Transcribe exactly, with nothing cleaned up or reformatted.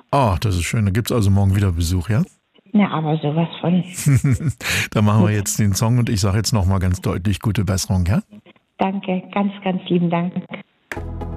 Ah, das ist schön. Da gibt es also morgen wieder Besuch, ja? Na, aber sowas von. Da machen wir jetzt den Song und ich sage jetzt nochmal ganz deutlich gute Besserung, ja? Danke, ganz, ganz lieben Dank.